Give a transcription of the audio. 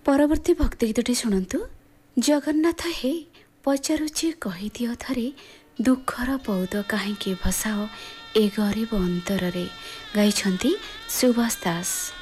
ପରବର୍ତ୍ତୀ ଭକ୍ତି ଗୀତଟି ଶୁଣନ୍ତୁ। ଜଗନ୍ନାଥ ହେ ପଚାରୁଛି କହିଦିଅ ଥରେ, ଦୁଃଖର ପୌଦ କାହିଁକି ଭସାଅ ଏ ଗରିବ ଅନ୍ତରରେ। ଗାଇଛନ୍ତି ସୁଭାଷ ଦାସ।